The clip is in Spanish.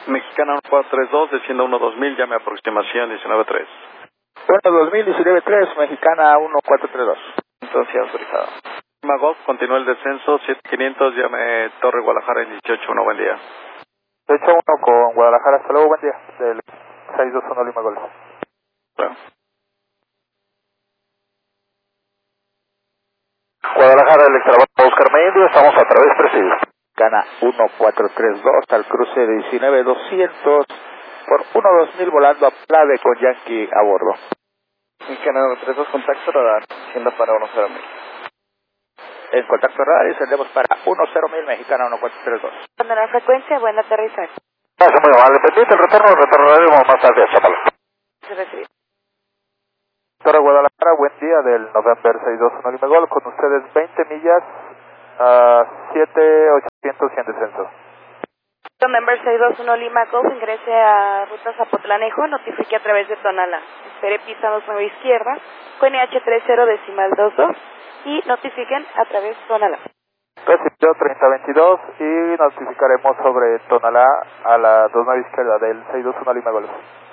Mexicana 1432, descienda 12000, llame a aproximación 193. 12000, 193, Mexicana 1432. Entonces autorizado. Lima Golf, continúa el descenso, 7500, llame Torre Guadalajara en 181, buen día. 181 con Guadalajara, hasta luego, buen día, del 621 Lima Golf. Bueno. Guadalajara, Electrabanco Oscar Medio, estamos a través presidio. Gana 1432 al cruce de 19200 por 12000 volando a Plave con Yankee a bordo. Mexicana 932, contacto radar, siendo para 10000. En contacto radar y ascendemos para 10000, Mexicana 1432. Cuando la frecuencia, buen aterrizaje. Gracias, muy amable. Pendiente el retornaremos más tarde a Chapala. Se recibe. Torre Guadalajara, buen día del November 621 Lima Golf, con ustedes 20 millas a 7800 y en descenso. November 621 Lima Golf, ingrese a ruta Zapotlanejo, notifique a través de Tonalá. Espere pista 29 izquierda, con NH30 decimal 22 y notifiquen a través de Tonalá. Recibió 3022 y notificaremos sobre Tonalá a la 29 izquierda del 621 Lima Golf.